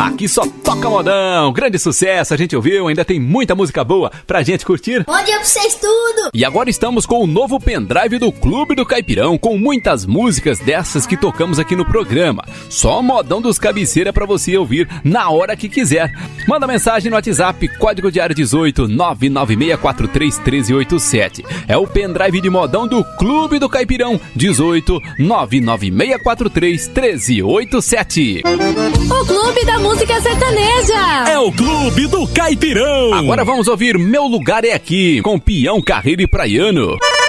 Aqui só toca modão, grande sucesso, a gente ouviu, ainda tem muita música boa pra gente curtir. Bom dia pra vocês tudo! E agora estamos com o novo pendrive do Clube do Caipirão, com muitas músicas dessas que tocamos aqui no programa. Só modão dos cabeceira pra você ouvir na hora que quiser. Manda mensagem no WhatsApp, código diário 18 996431387. É o pendrive de modão do Clube do Caipirão, 18 996431387. O Clube da Música Sertaneja. É o Clube do Caipirão. Agora vamos ouvir Meu Lugar é Aqui, com Peão, Carreiro e Praiano.